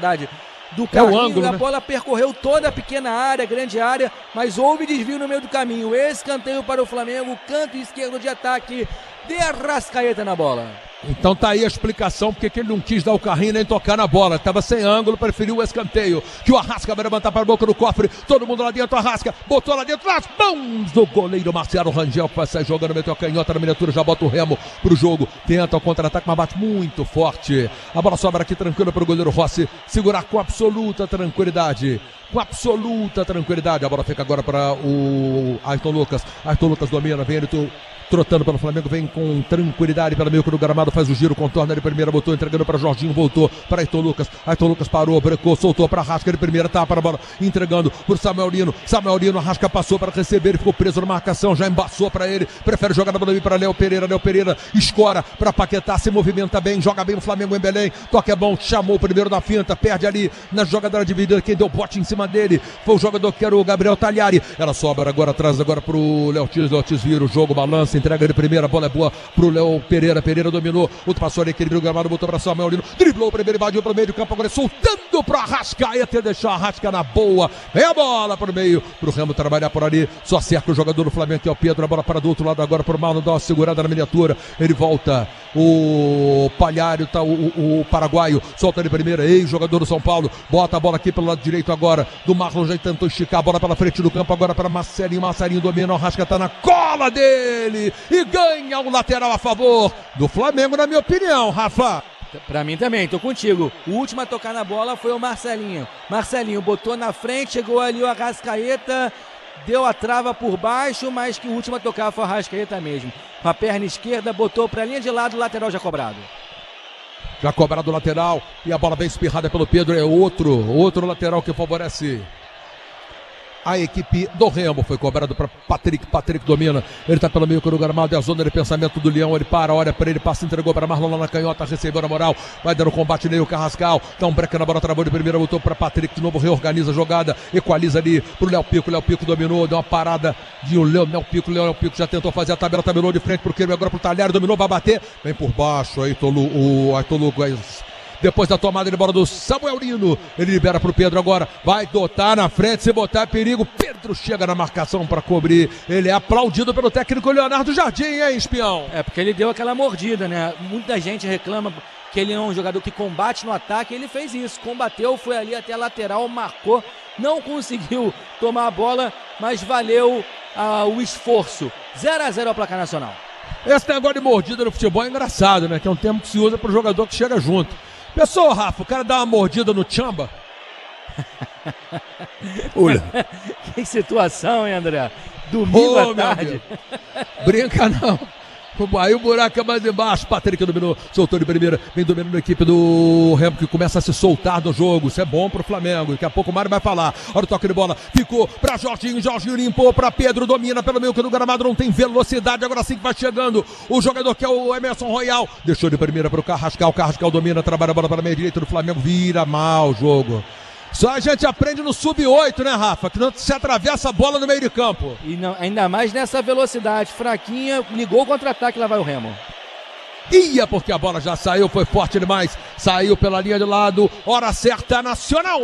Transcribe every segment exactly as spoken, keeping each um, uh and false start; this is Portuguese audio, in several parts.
verdade, do É o carrinho, ângulo, a né? bola percorreu toda a pequena área, grande área, mas houve desvio no meio do caminho. Escanteio para o Flamengo, canto esquerdo de ataque de Arrascaeta na bola. Então tá aí a explicação porque que ele não quis dar o carrinho nem tocar na bola. Tava sem ângulo, preferiu o escanteio. Que o Arrasca vai levantar para a boca do cofre. Todo mundo lá dentro, Arrasca. Botou lá dentro, nas mãos do goleiro Marcelo Rangel, que vai sair jogando, meteu a canhota na miniatura, já bota o Remo pro jogo. Tenta o contra-ataque, mas bate muito forte. A bola sobra aqui tranquila para o goleiro Rossi segurar com absoluta tranquilidade. Com absoluta tranquilidade. A bola fica agora para o Ayrton Lucas. Ayrton Lucas domina, vem ele, tu... trotando pelo Flamengo, vem com tranquilidade pelo meio do gramado, faz o giro, contorna de primeira, botou, entregando para Jorginho, voltou para Ayrton Lucas, Ayrton Lucas parou, brancou, soltou para Arrasca de primeira, tá para a bola, entregando por Samuel Lino, Samuel Lino, Arrasca passou para receber, ele ficou preso na marcação, já embaçou para ele, prefere jogar na bola para Léo Pereira, Léo Pereira escora para Paquetá, se movimenta bem, joga bem o Flamengo em Belém, toque é bom, chamou o primeiro da finta, perde ali na jogadora dividida, quem deu bote em cima dele, foi o jogador que era o Gabriel Talhari, ela sobra agora atrás, agora pro Léo Tis, Léo Tis vira o jogo, balança, entrega de primeira, a bola é boa pro Léo Pereira, Pereira dominou, outro passou ali, equilíbrio gramado, botou pra Samuel Lino, driblou o primeiro, invadiu pro meio do campo, agora soltando pro Arrascaeta, deixou a Arrasca na boa, vem a bola pro meio, pro Remo trabalhar por ali, só cerca o jogador do Flamengo, que é o Pedro, a bola para do outro lado agora pro Marlon, dá uma segurada na miniatura, ele volta, o Palhario, tá, o, o, o paraguaio, solta de primeira, ex-jogador do São Paulo, bota a bola aqui pelo lado direito agora, do Marlon, já tentou esticar a bola pela frente do campo, agora para Marcelinho, Marcelinho domina, o Arrasca tá na cola dele, e ganha o lateral a favor do Flamengo, na minha opinião, Rafa. Pra mim também, tô contigo. O último a tocar na bola foi o Marcelinho. Marcelinho botou na frente, chegou ali o Arrascaeta, deu a trava por baixo, mas que o último a tocar foi o Arrascaeta mesmo. Com a perna esquerda, botou pra linha de lado, o lateral já cobrado. Já cobrado o lateral, e a bola bem espirrada pelo Pedro, é outro, outro lateral que favorece a equipe do Remo. Foi cobrado para Patrick, Patrick domina, ele tá pelo meio do gramado, é a zona de pensamento do Leão, ele para, olha para ele, passa, entregou para Marlon lá na canhota, recebeu na moral, vai dando combate nele o Carrascal, dá um break na bola, travou de primeira, voltou para Patrick, de novo reorganiza a jogada, equaliza ali pro Léo Pico, Léo Pico dominou, deu uma parada de um Léo, Léo Pico, Léo Pico já tentou fazer a tabela, tabelou de frente porque ele agora pro Talhari, dominou, vai bater, vem por baixo, aí Tolu, o Ayrton Lucas. Depois da tomada de bola do Samuel Lino, ele libera pro Pedro agora, vai dotar na frente, se botar é perigo, Pedro chega na marcação para cobrir, ele é aplaudido pelo técnico Leonardo Jardim, hein, espião? É, porque ele deu aquela mordida, né? Muita gente reclama que ele é um jogador que combate no ataque, ele fez isso, combateu, foi ali até a lateral, marcou, não conseguiu tomar a bola, mas valeu ah, o esforço. zero a zero ao placar nacional. Esse negócio de mordida no futebol é engraçado, né? Que é um termo que se usa pro jogador que chega junto. Pessoal, Rafa, o cara dá uma mordida no Tchamba. Olha. Que situação, hein, André? Domingo Ô, à tarde. Brinca não. Aí o buraco é mais embaixo. Patrick dominou, soltou de primeira, vem dominando a equipe do Remo, que começa a se soltar do jogo. Isso é bom pro Flamengo. Daqui a pouco o Mário vai falar. Olha o toque de bola, ficou pra Jorginho, Jorginho limpou pra Pedro, domina pelo meio que do gramado, não tem velocidade, agora sim que vai chegando o jogador que é o Emerson Royal, deixou de primeira pro Carrascal, Carrascal domina, trabalha a bola para a meia direita do Flamengo, vira mal o jogo. Só a gente aprende no sub oito, né, Rafa? Que não se atravessa a bola no meio de campo. E não, ainda mais nessa velocidade fraquinha, ligou o contra-ataque, lá vai o Remo. Ia, porque a bola já saiu, foi forte demais. Saiu pela linha de lado, hora certa, Nacional.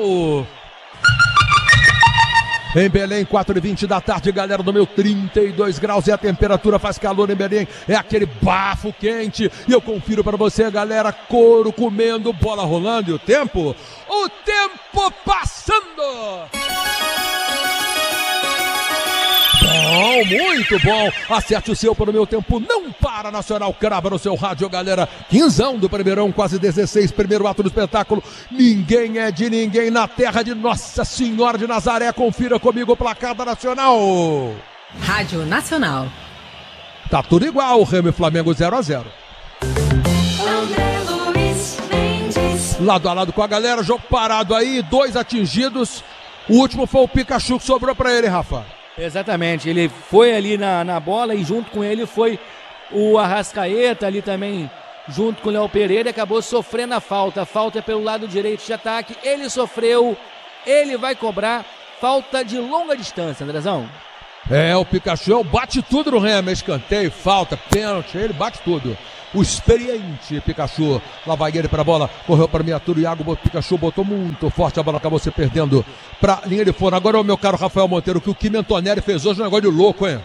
Em Belém, quatro e vinte da tarde, galera, do meu trinta e dois graus e a temperatura faz calor em Belém, é aquele bafo quente, e eu confiro para você, galera, couro comendo, bola rolando, e o tempo, o tempo passando! Bom, muito bom, acerte o seu pelo meu tempo, não para, Nacional, crava no seu rádio, galera, quinzão do primeirão, quase dezesseis, primeiro ato do espetáculo, ninguém é de ninguém na terra de Nossa Senhora de Nazaré, confira comigo o placar da Nacional. Rádio Nacional. Tá tudo igual, Remo e Flamengo zero a zero. Lado a lado com a galera, jogo parado aí, dois atingidos, o último foi o Pikachu que sobrou pra ele, Rafa. Exatamente, ele foi ali na, na bola e junto com ele foi o Arrascaeta ali também, junto com o Léo Pereira, acabou sofrendo a falta, falta pelo lado direito de ataque, ele sofreu, ele vai cobrar, falta de longa distância, Andrezão. É, o Pikachu bate tudo no Remo, escanteio, falta, pênalti, ele bate tudo. o experiente Pikachu. Lá vai ele para a bola, correu para a miniatura, o Iago Pikachu botou muito forte, a bola acabou se perdendo para linha de fora. Agora o meu caro Rafael Monteiro, o que o Kimi Antonelli fez hoje é um negócio de louco, hein?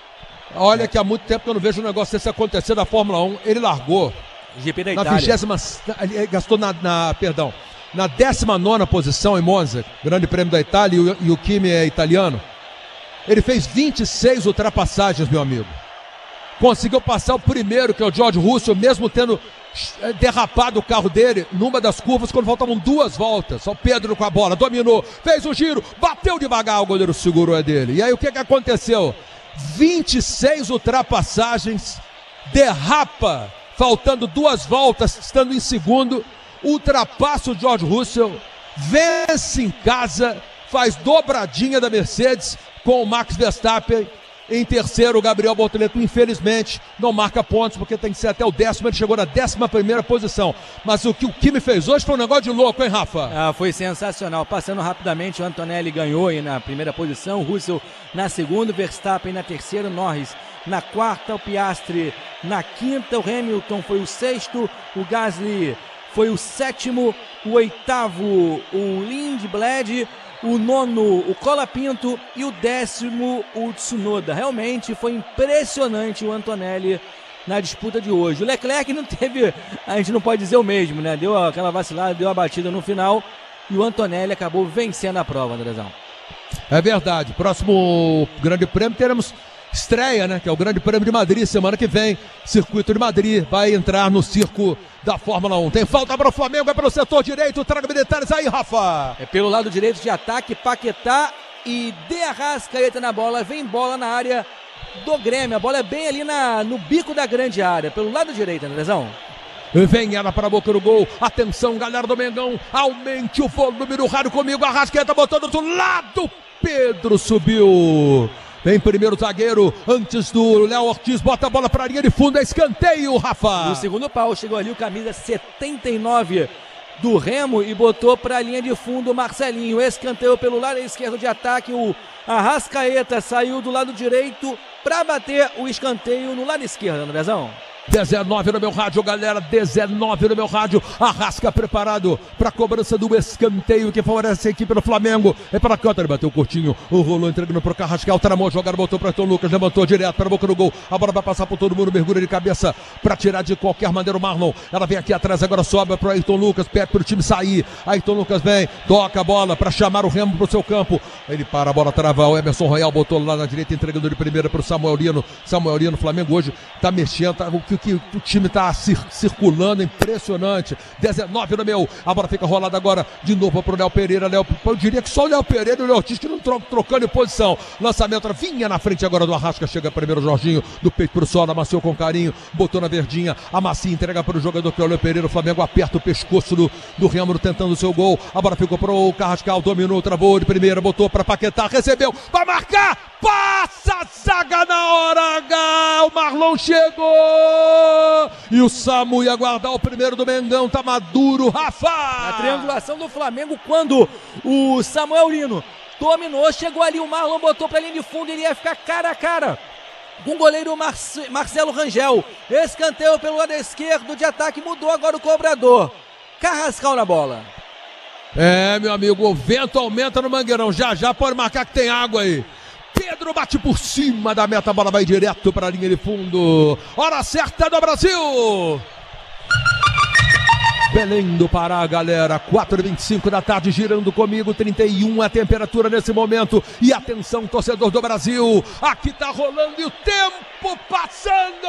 Olha que há muito tempo que eu não vejo um negócio desse acontecer da Fórmula um. Ele largou G P da na Itália. vigésima, ele gastou na, na, perdão, na décima nona posição em Monza, Grande Prêmio da Itália, e o, e o Kimi é italiano. Ele fez vinte e seis ultrapassagens, meu amigo. Conseguiu passar o primeiro, que é o George Russell, mesmo tendo derrapado o carro dele numa das curvas quando faltavam duas voltas. Só o Pedro com a bola, dominou, fez um giro, bateu devagar, o goleiro segurou a dele. E aí o que que aconteceu? vinte e seis ultrapassagens, derrapa, faltando duas voltas, estando em segundo, ultrapassa o George Russell, vence em casa, faz dobradinha da Mercedes com o Max Verstappen. Em terceiro, o Gabriel Bortoleto, infelizmente, não marca pontos, porque tem que ser até o décimo, ele chegou na décima primeira posição. Mas o que o Kimi fez hoje foi um negócio de louco, hein, Rafa? Ah, foi sensacional. Passando rapidamente, o Antonelli ganhou aí na primeira posição, o Russell na segunda, o Verstappen na terceira, o Norris na quarta, o Piastri na quinta, o Hamilton foi o sexto, o Gasly foi o sétimo, o oitavo, o Lindblad, o nono, o Colapinto, e o décimo, o Tsunoda. Realmente foi impressionante o Antonelli na disputa de hoje. O Leclerc não teve, a gente não pode dizer o mesmo, né? Deu aquela vacilada, deu a batida no final, e o Antonelli acabou vencendo a prova, Andrezão. É verdade. Próximo Grande Prêmio teremos estreia, né? Que é o Grande Prêmio de Madrid, semana que vem. Circuito de Madrid vai entrar no circo da Fórmula um. Tem falta para o Flamengo, é pelo setor direito. Traga militares aí, Rafa. É pelo lado direito de ataque, Paquetá e De Arrascaeta na bola. Vem bola na área do Grêmio. A bola é bem ali na, no bico da grande área. Pelo lado direito, Andrezão. Vem ela para a boca do gol. Atenção, galera do Mengão. Aumente o volume do rádio comigo. Arrascaeta botou do outro lado. Pedro subiu. Vem primeiro o zagueiro, antes do Léo Ortiz, bota a bola para a linha de fundo, é escanteio, Rafa. No segundo pau, chegou ali o camisa setenta e nove do Remo e botou para a linha de fundo o Marcelinho. Escanteio pelo lado esquerdo de ataque, o Arrascaeta saiu do lado direito para bater o escanteio no lado esquerdo, Andrezão. dezenove no meu rádio, galera, dezenove no meu rádio. Arrasca preparado para a cobrança do escanteio que favorece a equipe do Flamengo. É para cá, ele bateu curtinho, o rolou entregando para o Carrascal, tramou, jogaram, botou para Tom Lucas, levantou direto para a boca do gol. A bola vai passar por todo mundo, mergulha de cabeça para tirar de qualquer maneira o Marlon. Ela vem aqui atrás, agora sobra para o Ayrton Lucas, pede para o time sair. Ayrton Lucas vem, toca a bola para chamar o Remo para o seu campo. Ele para, a bola trava, o Emerson Royal botou lá na direita, entregando de primeira para o Samuel Lino. Samuel Lino, Flamengo hoje está mexendo, tá, o que que o time está cir circulando, impressionante. dezenove no meu, a bola fica rolada agora de novo para o Léo Pereira. Léo, eu diria que só o Léo Pereira e o Léo Ortiz que não tro trocando de posição. Lançamento vinha na frente agora do Arrasca, chega primeiro o Jorginho, do peito para o solo, amaciou com carinho, botou na verdinha, amacia, entrega para o jogador que é o Léo Pereira. O Flamengo aperta o pescoço do, do Remo tentando o seu gol. A bola ficou para o Carrascal, dominou, travou de primeira, botou para Paquetá, recebeu, vai marcar, passa a zaga na hora H, o Marlon chegou. E o Samu ia guardar o primeiro do Mengão, tá maduro, Rafa! A triangulação do Flamengo quando o Samuel Lino dominou, chegou ali, o Marlon botou pra linha de fundo, ele ia ficar cara a cara com o goleiro Marce Marcelo Rangel. Escanteio pelo lado esquerdo de ataque, mudou agora o cobrador. Carrascal na bola. É, meu amigo, o vento aumenta no Mangueirão, já já pode marcar que tem água aí. Pedro bate por cima da meta, a bola vai direto para a linha de fundo. Hora certa do Brasil. Belém do Pará, galera, quatro e vinte e cinco da tarde, girando comigo, trinta e um a temperatura nesse momento. E atenção, torcedor do Brasil, aqui tá rolando e o tempo passando.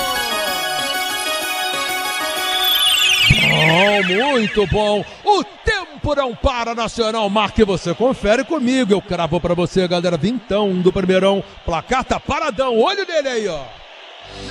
Bom, muito bom. O tempo não para, Nacional. Marque, você confere comigo. Eu cravo pra você, galera. Vintão do primeirão. Placar tá paradão. Olho nele aí, ó.